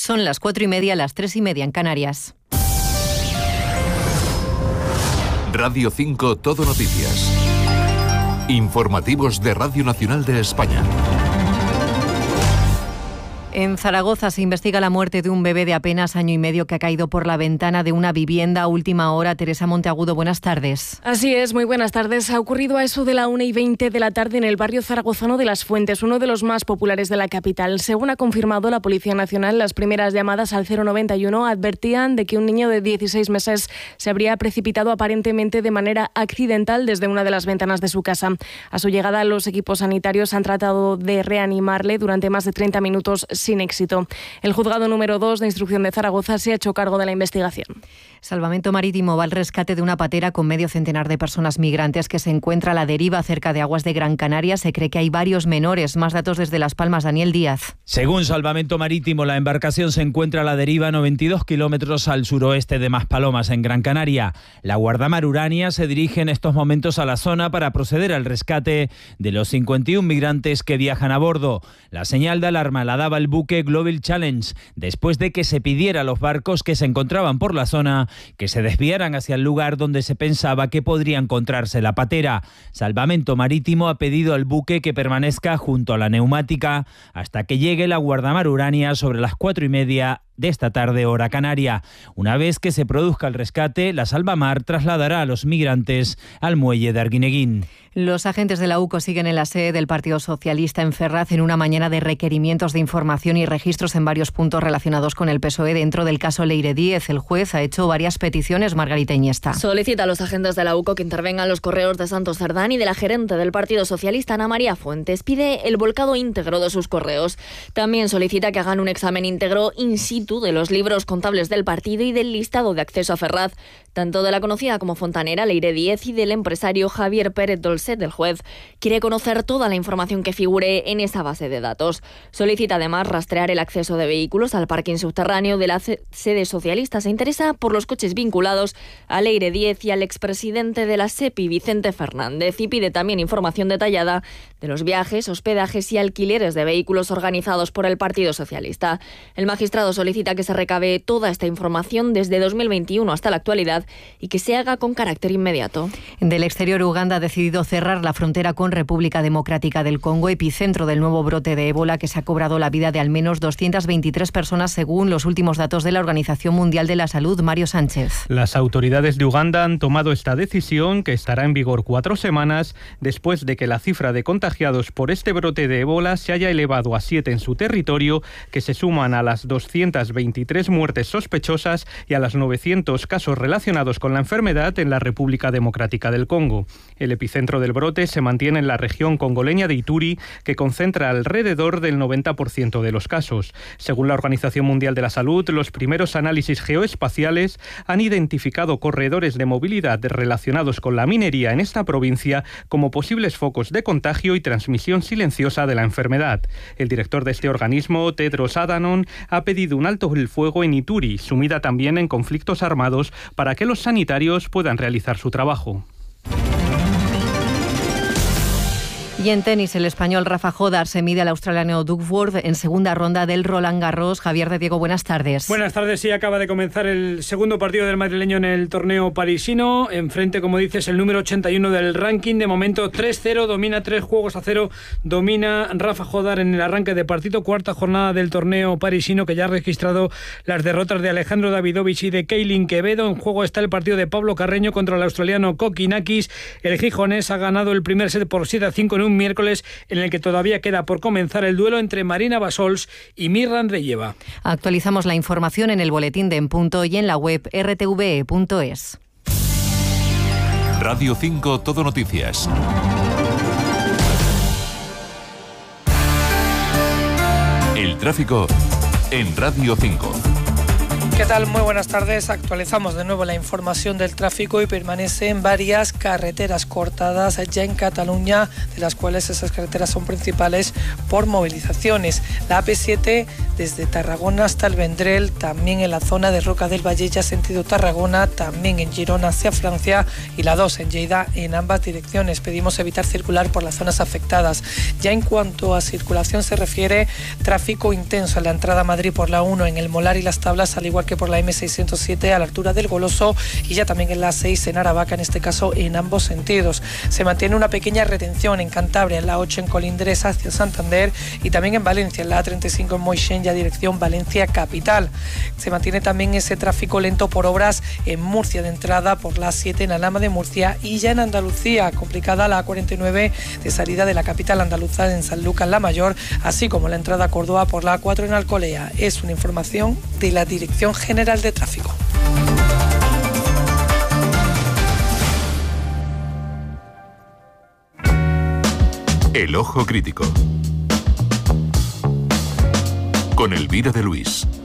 Son las 4:30, las 3:30 en Canarias. Radio 5 Todo Noticias. Informativos de Radio Nacional de España. En Zaragoza se investiga la muerte de un bebé de apenas año y medio que ha caído por la ventana de una vivienda a última hora. Teresa Monteagudo, buenas tardes. Así es, muy buenas tardes. Ha ocurrido a eso de la 1:20 de la tarde en el barrio zaragozano de Las Fuentes, uno de los más populares de la capital. Según ha confirmado la Policía Nacional, las primeras llamadas al 091 advertían de que un niño de 16 meses se habría precipitado aparentemente de manera accidental desde una de las ventanas de su casa. A su llegada, los equipos sanitarios han tratado de reanimarle durante más de 30 minutos sin éxito. El juzgado número 2 de instrucción de Zaragoza se ha hecho cargo de la investigación. Salvamento Marítimo va al rescate de una patera con medio centenar de personas migrantes que se encuentra a la deriva cerca de aguas de Gran Canaria. Se cree que hay varios menores. Más datos desde Las Palmas, Daniel Díaz. Según Salvamento Marítimo, la embarcación se encuentra a la deriva 92 kilómetros al suroeste de Maspalomas, en Gran Canaria. La Guardamar Urania se dirige en estos momentos a la zona para proceder al rescate de los 51 migrantes que viajan a bordo. La señal de alarma la daba el buque Global Challenge, después de que se pidiera a los barcos que se encontraban por la zona que se desviaran hacia el lugar donde se pensaba que podría encontrarse la patera. Salvamento Marítimo ha pedido al buque que permanezca junto a la neumática hasta que llegue la Guardamar Urania sobre las 4:30 de esta tarde, hora canaria. Una vez que se produzca el rescate, la Salvamar trasladará a los migrantes al muelle de Arguineguín. Los agentes de la UCO siguen en la sede del Partido Socialista en Ferraz en una mañana de requerimientos de información y registros en varios puntos relacionados con el PSOE dentro del caso Leire Díez. El juez ha hecho varias peticiones. Margarita Iniesta. Solicita a los agentes de la UCO que intervengan los correos de Santos Cerdán y de la gerente del Partido Socialista, Ana María Fuentes. Pide el volcado íntegro de sus correos. También solicita que hagan un examen íntegro in situ de los libros contables del partido y del listado de acceso a Ferraz, tanto de la conocida como fontanera Leire Díez y del empresario Javier Pérez Dolcet. El juez quiere conocer toda la información que figure en esa base de datos. Solicita además rastrear el acceso de vehículos al parking subterráneo de la sede socialista. Se interesa por los coches vinculados a Leire Díez y al expresidente de la SEPI, Vicente Fernández, y pide también información detallada de los viajes, hospedajes y alquileres de vehículos organizados por el Partido Socialista. El magistrado solicita que se recabe toda esta información desde 2021 hasta la actualidad y que se haga con carácter inmediato. Del exterior, Uganda ha decidido cerrar la frontera con República Democrática del Congo, epicentro del nuevo brote de ébola que se ha cobrado la vida de al menos 223 personas según los últimos datos de la Organización Mundial de la Salud. Mario Sánchez. Las autoridades de Uganda han tomado esta decisión, que estará en vigor 4 semanas después de que la cifra de contagiados por este brote de ébola se haya elevado a 7 en su territorio, que se suman a las 223 muertes sospechosas y a las 900 casos relacionados con la enfermedad en la República Democrática del Congo. El epicentro del brote se mantiene en la región congoleña de Ituri, que concentra alrededor del 90% de los casos. Según la Organización Mundial de la Salud, los primeros análisis geoespaciales han identificado corredores de movilidad relacionados con la minería en esta provincia como posibles focos de contagio y transmisión silenciosa de la enfermedad. El director de este organismo, Tedros Adhanom, ha pedido un alto el fuego en Ituri, sumida también en conflictos armados, para que los sanitarios puedan realizar su trabajo. Y en tenis, el español Rafa Jodar se mide al australiano Duckworth en segunda ronda del Roland Garros. Javier de Diego, buenas tardes. Buenas tardes, sí, acaba de comenzar el segundo partido del madrileño en el torneo parisino. Enfrente, como dices, el número 81 del ranking. De momento 3-0, domina 3-0, domina Rafa Jodar en el arranque de partido. Cuarta jornada del torneo parisino, que ya ha registrado las derrotas de Alejandro Davidovich y de Keilin Quevedo. En juego está el partido de Pablo Carreño contra el australiano Kokinakis. El gijonés ha ganado el primer set por 7-5 en un miércoles en el que todavía queda por comenzar el duelo entre Marina Basols y Mirra Andreeva. Actualizamos la información en el boletín de En Punto y en la web rtve.es. Radio 5 Todo Noticias. El tráfico en Radio 5. ¿Qué tal? Muy buenas tardes. Actualizamos de nuevo la información del tráfico y permanecen varias carreteras cortadas ya en Cataluña, de las cuales esas carreteras son principales por movilizaciones. La AP7 desde Tarragona hasta el Vendrell, también en la zona de Roca del Valle ya sentido Tarragona, también en Girona hacia Francia, y la 2 en Lleida en ambas direcciones. Pedimos evitar circular por las zonas afectadas. Ya en cuanto a circulación se refiere, tráfico intenso en la entrada a Madrid por la 1 en el Molar y Las Tablas, al igual que por la M607 a la altura del Goloso, y ya también en la 6 en Aravaca, en este caso en ambos sentidos. Se mantiene una pequeña retención en Cantabria, en la 8 en Colindres hacia Santander, y también en Valencia, en la A35 en Moixent, ya dirección Valencia capital. Se mantiene también ese tráfico lento por obras en Murcia, de entrada por la 7 en Alhama de Murcia, y ya en Andalucía, complicada la A49 de salida de la capital andaluza en Sanlúcar la Mayor, así como la entrada a Córdoba por la A4 en Alcolea. Es una información de la Dirección General de Tráfico. El Ojo Crítico con Elvira de Luis.